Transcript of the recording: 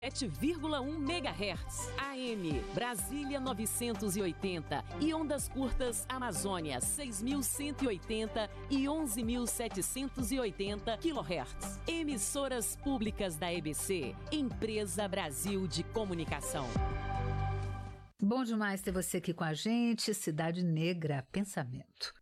7,1 MHz, AM, Brasília 980 e ondas curtas Amazônia 6.180 e 11.780 kHz. Emissoras públicas da EBC, Empresa Brasil de Comunicação. Bom demais ter você aqui com a gente. Cidade Negra, pensamento.